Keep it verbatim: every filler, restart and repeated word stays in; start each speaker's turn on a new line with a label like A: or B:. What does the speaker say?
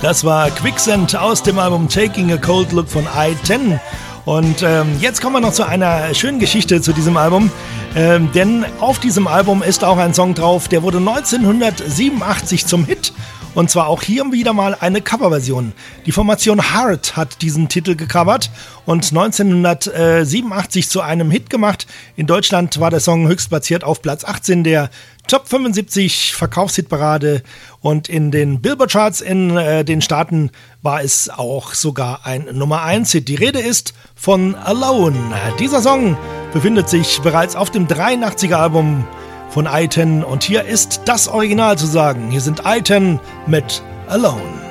A: Das war Quicksand aus dem Album Taking a Cold Look von I zehn. Und ähm, jetzt kommen wir noch zu einer schönen Geschichte zu diesem Album. Ähm, denn auf diesem Album ist auch ein Song drauf, der wurde neunzehnhundertsiebenundachtzig zum Hit. Und zwar auch hier wieder mal eine Coverversion. Die Formation Heart hat diesen Titel gecovert und neunzehnhundertsiebenundachtzig zu einem Hit gemacht. In Deutschland war der Song höchstplatziert auf Platz achtzehn der Top fünfundsiebzig Verkaufshitparade und in den Billboard-Charts in äh, den Staaten war es auch sogar ein Nummer eins Hit. Die Rede ist von Alone. Dieser Song befindet sich bereits auf dem dreiundachtziger Album von I zehn und hier ist das Original zu sagen. Hier sind I zehn mit Alone.